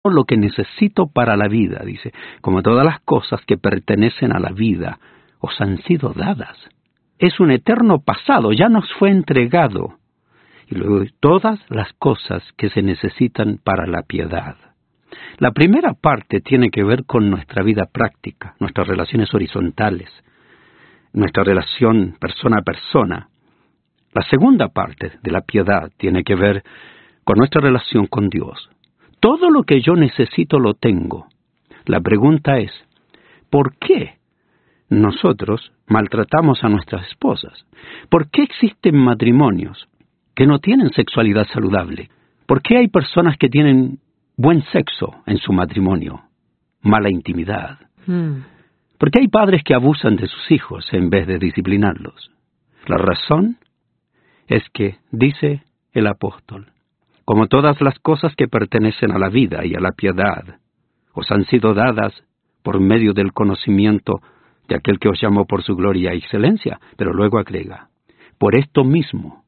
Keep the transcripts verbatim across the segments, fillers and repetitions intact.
lo que necesito para la vida, dice, como todas las cosas que pertenecen a la vida, os han sido dadas. Es un eterno pasado, ya nos fue entregado. Y luego todas las cosas que se necesitan para la piedad. La primera parte tiene que ver con nuestra vida práctica, nuestras relaciones horizontales, nuestra relación persona a persona. La segunda parte de la piedad tiene que ver con nuestra relación con Dios. Todo lo que yo necesito lo tengo. La pregunta es, ¿por qué nosotros maltratamos a nuestras esposas? ¿Por qué existen matrimonios que no tienen sexualidad saludable? ¿Por qué hay personas que tienen buen sexo en su matrimonio, mala intimidad? Mm. ¿Por qué hay padres que abusan de sus hijos en vez de disciplinarlos? La razón es que, dice el apóstol, como todas las cosas que pertenecen a la vida y a la piedad, os han sido dadas por medio del conocimiento de aquel que os llamó por su gloria y excelencia. Pero luego agrega, por esto mismo,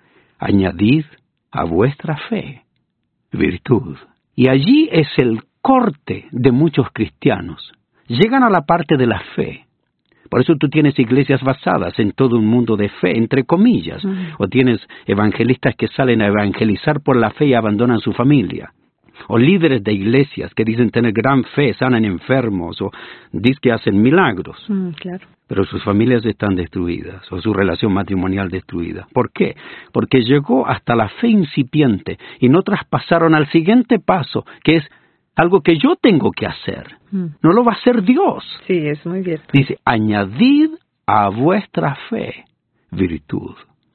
añadid a vuestra fe virtud. Y allí es el corte de muchos cristianos. Llegan a la parte de la fe. Por eso tú tienes iglesias basadas en todo un mundo de fe, entre comillas. Uh-huh. O tienes evangelistas que salen a evangelizar por la fe y abandonan su familia. O líderes de iglesias que dicen tener gran fe, sanan enfermos, o dicen que hacen milagros. Mm, claro. Pero sus familias están destruidas, o su relación matrimonial destruida. ¿Por qué? Porque llegó hasta la fe incipiente y no traspasaron al siguiente paso, que es algo que yo tengo que hacer. Mm. No lo va a hacer Dios. Sí, es muy cierto. Dice, añadid a vuestra fe virtud.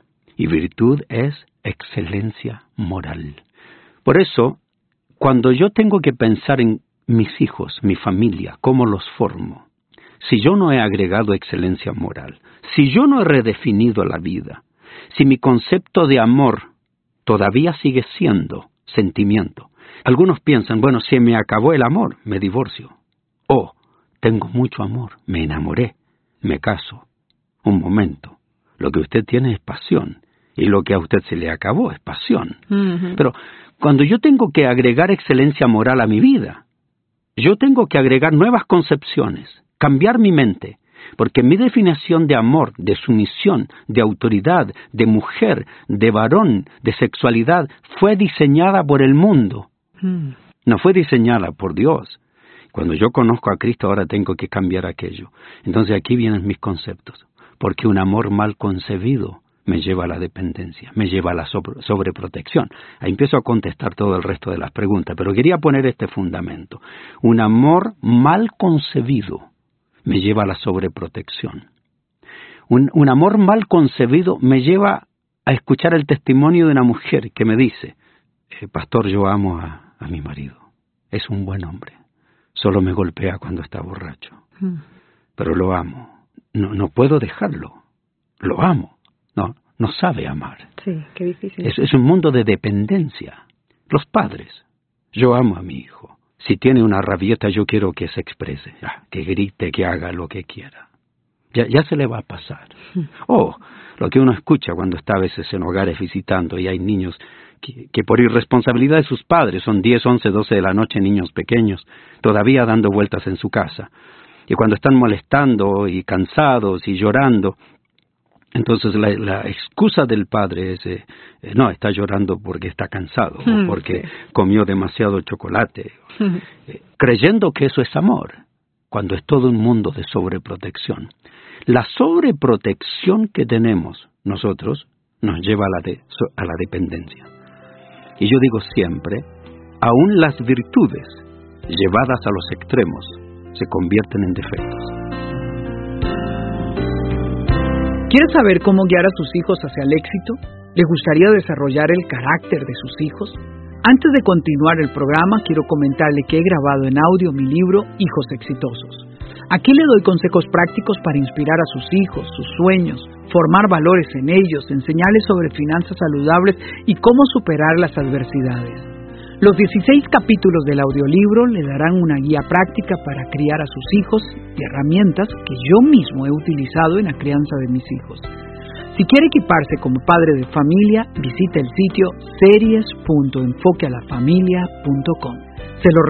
Y virtud es excelencia moral. Por eso, cuando yo tengo que pensar en mis hijos, mi familia, cómo los formo, si yo no he agregado excelencia moral, si yo no he redefinido la vida, si mi concepto de amor todavía sigue siendo sentimiento. Algunos piensan, bueno, si me acabó el amor, me divorcio. O, tengo mucho amor, me enamoré, me caso. Un momento, lo que usted tiene es pasión, y lo que a usted se le acabó es pasión. Uh-huh. Pero cuando yo tengo que agregar excelencia moral a mi vida, yo tengo que agregar nuevas concepciones, cambiar mi mente, porque mi definición de amor, de sumisión, de autoridad, de mujer, de varón, de sexualidad, fue diseñada por el mundo. Mm. No fue diseñada por Dios. Cuando yo conozco a Cristo, ahora tengo que cambiar aquello. Entonces aquí vienen mis conceptos. Porque un amor mal concebido me lleva a la dependencia, me lleva a la sobre, sobreprotección. Ahí empiezo a contestar todo el resto de las preguntas, pero quería poner este fundamento. Un amor mal concebido me lleva a la sobreprotección. Un, un amor mal concebido me lleva a escuchar el testimonio de una mujer que me dice, eh, pastor, yo amo a, a mi marido, es un buen hombre, solo me golpea cuando está borracho, mm. pero lo amo, no, no puedo dejarlo, lo amo, no, no sabe amar. Sí, qué difícil. Es, es un mundo de dependencia. Los padres, yo amo a mi hijo. Si tiene una rabieta, yo quiero que se exprese, ah, que grite, que haga lo que quiera. Ya, ya se le va a pasar. O oh, lo que uno escucha cuando está a veces en hogares visitando y hay niños que, que por irresponsabilidad de sus padres, son diez, once, doce de la noche, niños pequeños, todavía dando vueltas en su casa. Y cuando están molestando y cansados y llorando, entonces la, la excusa del padre es, eh, eh, no, está llorando porque está cansado, mm, o porque sí. comió demasiado chocolate, mm. eh, creyendo que eso es amor, cuando es todo un mundo de sobreprotección. La sobreprotección que tenemos nosotros nos lleva a la, de, a la dependencia. Y yo digo siempre, aún las virtudes llevadas a los extremos se convierten en defectos. ¿Quiere saber cómo guiar a sus hijos hacia el éxito? ¿Le gustaría desarrollar el carácter de sus hijos? Antes de continuar el programa, quiero comentarle que he grabado en audio mi libro Hijos Exitosos. Aquí le doy consejos prácticos para inspirar a sus hijos, sus sueños, formar valores en ellos, enseñarles sobre finanzas saludables y cómo superar las adversidades. Los dieciséis capítulos del audiolibro le darán una guía práctica para criar a sus hijos y herramientas que yo mismo he utilizado en la crianza de mis hijos. Si quiere equiparse como padre de familia, visite el sitio series punto enfoque a la familia punto com. Se lo